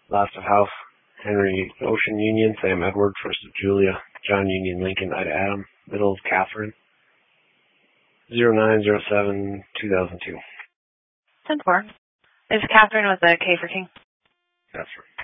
Lots of House, Henry Ocean Union, Sam Edward, First of Julia, John Union Lincoln, Ida Adam, Middle of Catherine, 0907-2002. 10-4. Is Catherine with the K for King? That's right.